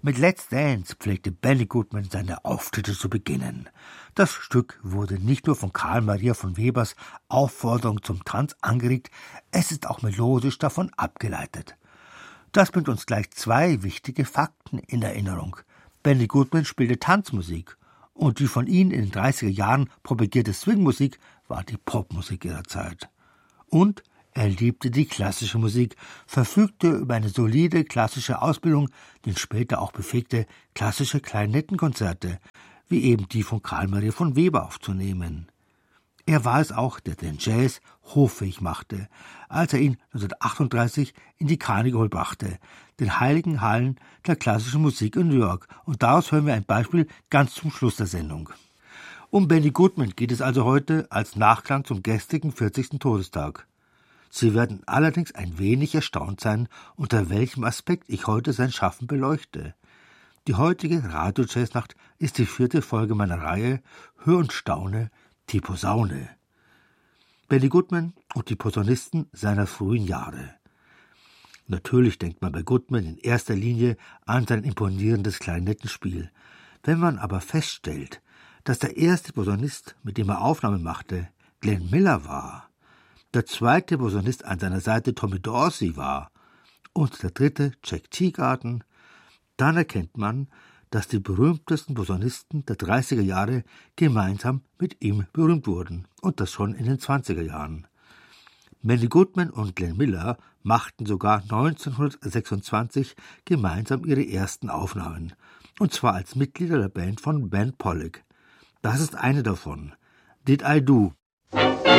Mit Let's Dance pflegte Benny Goodman seine Auftritte zu beginnen. Das Stück wurde nicht nur von Carl Maria von Webers Aufforderung zum Tanz angeregt, es ist auch melodisch davon abgeleitet. Das bringt uns gleich zwei wichtige Fakten in Erinnerung. Benny Goodman spielte Tanzmusik und die von ihm in den 30er Jahren propagierte Swingmusik war die Popmusik ihrer Zeit. Und er liebte die klassische Musik, verfügte über eine solide klassische Ausbildung, die ihn später auch befähigte, klassische Klarinettenkonzerte, wie eben die von Carl Maria von Weber aufzunehmen. Er war es auch, der den Jazz hoffähig machte, als er ihn 1938 in die Carnegie Hall brachte, den heiligen Hallen der klassischen Musik in New York. Und daraus hören wir ein Beispiel ganz zum Schluss der Sendung. Um Benny Goodman geht es also heute als Nachklang zum gestrigen 40. Todestag. Sie werden allerdings ein wenig erstaunt sein, unter welchem Aspekt ich heute sein Schaffen beleuchte. Die heutige Radio-Jazz-Nacht ist die 4. Folge meiner Reihe Hör und Staune, die Posaune. Benny Goodman und die Posaunisten seiner frühen Jahre. Natürlich denkt man bei Goodman in erster Linie an sein imponierendes Klarinettenspiel. Wenn man aber feststellt, dass der erste Posaunist, mit dem er Aufnahmen machte, Glenn Miller war, der zweite Posaunist an seiner Seite Tommy Dorsey war und der dritte Jack Teagarden, dann erkennt man, dass die berühmtesten Posaunisten der 30er Jahre gemeinsam mit ihm berühmt wurden, und das schon in den 20er Jahren. Benny Goodman und Glenn Miller machten sogar 1926 gemeinsam ihre ersten Aufnahmen, und zwar als Mitglieder der Band von Ben Pollack. Das ist eine davon, Did I Do?